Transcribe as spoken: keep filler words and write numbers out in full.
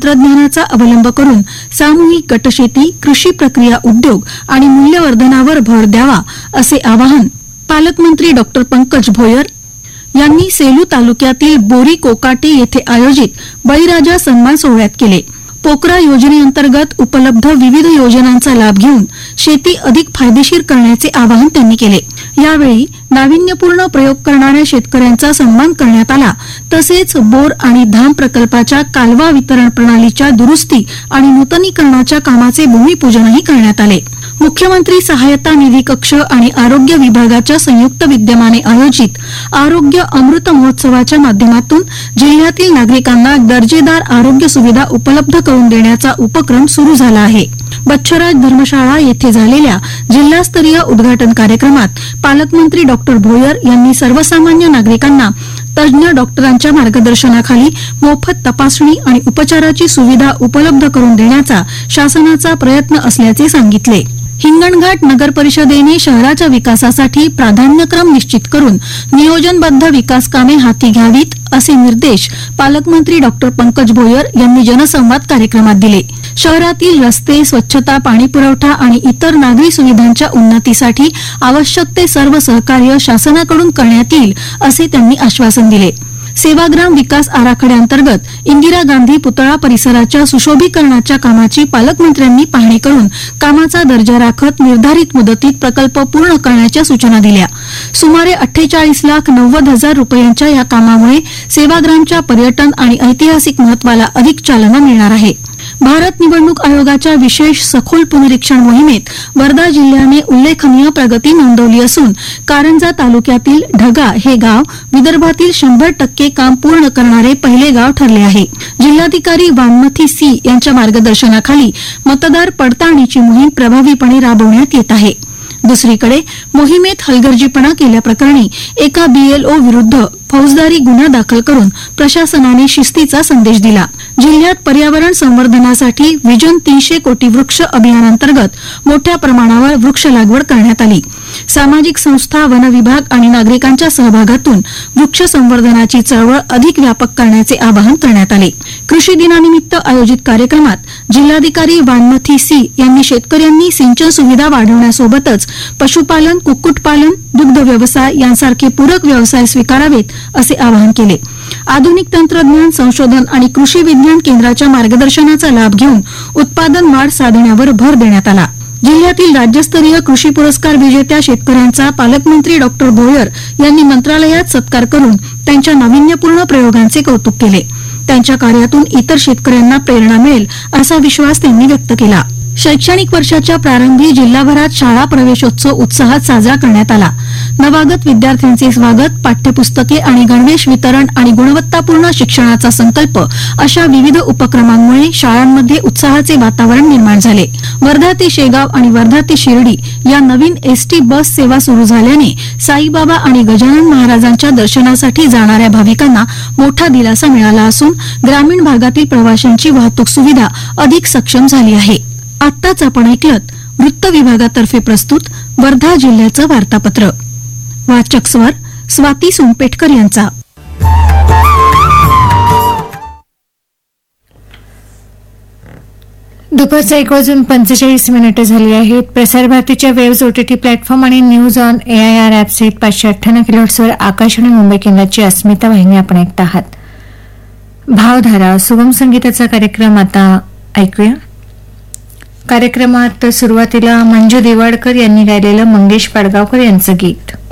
तंत्रज्ञानाचा अवलंब करून सामूहिक गटशेती, कृषी प्रक्रिया उद्योग आणि मूल्यवर्धनावर भर द्यावा असे आवाहन पालकमंत्री डॉक्टर पंकज भोयर यांनी सेलू तालुक्यातील बोरी कोकाटे येथे आयोजित बळीराजा सन्मान सोहळ्यात केले. पोकरा योजनेअंतर्गत उपलब्ध विविध योजनांचा लाभ घेऊन शेती अधिक फायदेशीर करण्याचे आवाहन त्यांनी केले. यावेळी नाविन्यपूर्ण प्रयोग करणाऱ्या शेतकऱ्यांचा सन्मान करण्यात आला. तसेच बोर आणि धाम प्रकल्पाच्या कालवा वितरण प्रणालीच्या दुरुस्ती आणि नूतनीकरणाच्या कामाचे भूमिपूजनही करण्यात आले. मुख्यमंत्री सहायता निधी कक्ष आणि आरोग्य विभागाच्या संयुक्त विद्यमाने आयोजित आरोग्य अमृत महोत्सवाच्या माध्यमातून जिल्ह्यातील नागरिकांना दर्जेदार आरोग्य सुविधा उपलब्ध करून देण्याचा उपक्रम सुरू झाला आहे. बच्छराज धर्मशाळा येथे झालेल्या जिल्हास्तरीय उद्घाटन कार्यक्रमात पालकमंत्री डॉक्टर भोयर यांनी सर्वसामान्य नागरिकांना तज्ज्ञ डॉक्टरांच्या मार्गदर्शनाखाली मोफत तपासणी आणि उपचाराची सुविधा उपलब्ध करून देण्याचा शासनाचा प्रयत्न असल्याचे सांगितले. हिंगणघाट नगर परिषदेने शहराच्या विकासासाठी प्राधान्यक्रम निश्चित करून नियोजनबद्ध विकास कामे हाती घ्यावीत असे निर्देश पालकमंत्री डॉक्टर पंकज भोयर यांनी जनसंवाद कार्यक्रमात दिले. शहरातील रस्ते, स्वच्छता, पाणीपुरवठा आणि इतर नागरी सुविधांच्या उन्नतीसाठी आवश्यक ते सर्व सहकार्य शासनाकडून करण्यात येईल असे त्यांनी आश्वासन दिले. सेवाग्राम विकास आराखड्याअंतर्गत इंदिरा गांधी पुतळा परिसराच्या सुशोभीकरणाच्या कामाची पालकमंत्र्यांनी पाहणी करून कामाचा दर्जा राखत निर्धारित मुदतीत प्रकल्प पूर्ण करण्याच्या सूचना दिल्या. सुमारे अठ्ठेचाळीस लाख नव्वद हजार रुपयांच्या या कामामुळे सेवाग्रामच्या पर्यटन आणि ऐतिहासिक महत्वाला अधिक चालना मिळणार आहे. भारत निवडणूक आयोगाच्या विशेष सखोल पुनरीक्षण मोहिमेत वर्धा जिल्ह्याने उल्लेखनीय प्रगती नोंदवली असून कारंजा तालुक्यातील ढगा हे गाव विदर्भातील शंभर टक्के काम पूर्ण करणारे पहिले गाव ठरले आहे. जिल्हाधिकारी वानमथी सी यांच्या मार्गदर्शनाखाली मतदार पडताळणीची मोहीम प्रभावीपणे राबवण्यात येत आहे. दुसरीकडे मोहिमेत हलगर्जीपणा केल्याप्रकरणी एका बीएलओ विरुद्ध फौजदारी गुन्हा दाखल करून प्रशासनाने शिस्तीचा संदेश दिला. जिल्ह्यात पर्यावरण संवर्धनासाठी विजन तीनशे कोटी वृक्ष अभियानांतर्गत मोठ्या प्रमाणावर वृक्ष लागवड करण्यात आली. सामाजिक संस्था, वन विभाग आणि नागरिकांच्या सहभागातून वृक्ष संवर्धनाची चळवळ अधिक व्यापक करण्याचे आवाहन करण्यात आले. कृषी दिनानिमित्त आयोजित कार्यक्रमात जिल्हाधिकारी वानमथी सी यांनी शेतकऱ्यांनी सिंचन सुविधा वाढवण्यासोबतच पशुपालन, कुक्कुटपालन, दुग्ध व्यवसाय यांसारखे पूरक व्यवसाय स्वीकारावेत असे आवाहन केले. आधुनिक तंत्रज्ञान संशोधन आणि कृषी विज्ञान केंद्राच्या मार्गदर्शनाचा लाभ घेऊन उत्पादन वाढ साधण्यावर भर देण्यात आला. जिल्ह्यातील राज्यस्तरीय कृषी पुरस्कार विजेत्या शेतकऱ्यांचा पालकमंत्री डॉक्टर भोयर यांनी मंत्रालयात सत्कार करून त्यांच्या नाविन्यपूर्ण प्रयोगांचे कौतुक केले. त्यांच्या कार्यातून इतर शेतकऱ्यांना प्रेरणा मिळेल असा विश्वास त्यांनी व्यक्त केला. शैक्षणिक वर्षाच्या प्रारंभी जिल्हाभरात शाळा प्रवेशोत्सव उत्साहात साजरा करण्यात आला. नवागत विद्यार्थ्यांचे स्वागत, पाठ्यपुस्तके आणि गणवेश वितरण आणि गुणवत्तापूर्ण शिक्षणाचा संकल्प अशा विविध उपक्रमांमुळे शाळांमध्ये उत्साहाचे वातावरण निर्माण झाले. वर्धा ते शेगाव आणि वर्धा ते शिर्डी या नवीन एसटी बस सेवा सुरू झाल्याने साईबाबा आणि गजानन महाराजांच्या दर्शनासाठी जाणाऱ्या भाविकांना मोठा दिलासा मिळाला असून ग्रामीण भागातील प्रवाशांची वाहतूक सुविधा अधिक सक्षम झाली आहे. आत्ताच आपण ऐकलत वृत्त विभागातर्फे प्रस्तुत वर्धा जिल्ह्याचं वार्तापत्र. वाचक स्वर स्वाती सोमपेठकर यांचा. दुपारचा एक वाजून पंचेचाळीस मिनिटं झाली आहेत. प्रसार भारतीच्या वेव्स ओटीटी प्लॅटफॉर्म आणि न्यूज ऑन एआयआर ॲप सहित पाचशे अठ्ठ्याण्णव किलोहर्ट्झवर आकाशवाणी मुंबई केंद्राची अस्मिता वाहिनी आपण ऐकत आहात. भावधारा सुगम संगीताचा कार्यक्रम आता ऐकूया. कार्यक्रमात सुरुवातीला मंजू दिवाडकर यांनी गायलेलं मंगेश पाडगावकर यांचं गीत.